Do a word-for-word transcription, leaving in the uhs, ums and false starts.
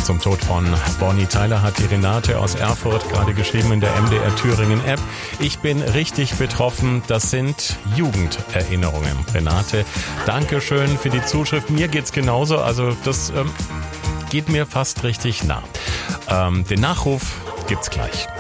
zum Tod von Bonnie Tyler hat die Renate aus Erfurt gerade geschrieben in der M D R Thüringen App. Ich bin richtig betroffen. Das sind Jugenderinnerungen. Renate, danke schön für die Zuschrift. Mir geht's genauso. Also das ähm, geht mir fast richtig nah. Ähm, den Nachruf gibt's gleich.